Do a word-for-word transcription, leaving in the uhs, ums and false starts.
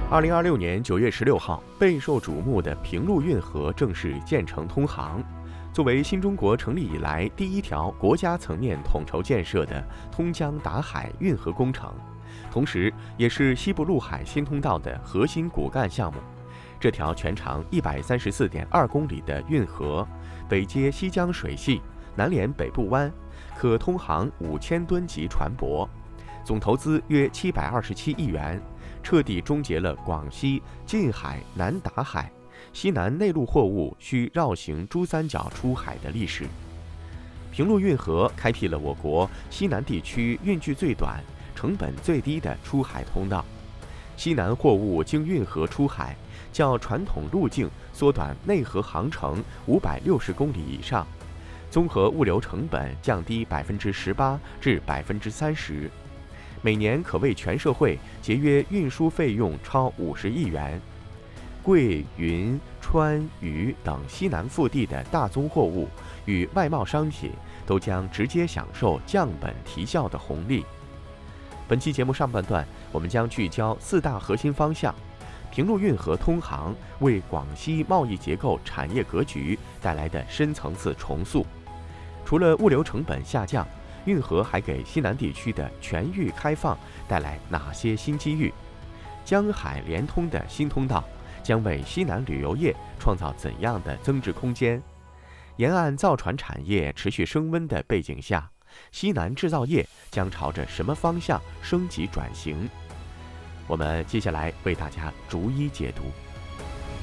二零二六年九月十六号，备受瞩目的平陆运河正式建成通航。作为新中国成立以来第一条国家层面统筹建设的通江达海运河工程，同时也是西部陆海新通道的核心骨干项目。这条全长一百三十四点二公里的运河，北接西江水系，南连北部湾，可通航五千吨级船舶，总投资约七百二十七亿元。彻底终结了广西近海南达海、西南内陆货物需绕行珠三角出海的历史。平陆运河开辟了我国西南地区运距最短、成本最低的出海通道。西南货物经运河出海，较传统路径缩短内河航程五百六十公里以上，综合物流成本降低百分之十八至百分之三十。每年可为全社会节约运输费用超五十亿元。桂、云、川、渝等西南腹地的大宗货物与外贸商品都将直接享受降本提效的红利。本期节目上半段，我们将聚焦四大核心方向。平陆运河通航为广西贸易结构产业格局带来的深层次重塑。除了物流成本下降，运河还给西南地区的全域开放带来哪些新机遇？江海连通的新通道将为西南旅游业创造怎样的增值空间？沿岸造船产业持续升温的背景下，西南制造业将朝着什么方向升级转型？我们接下来为大家逐一解读。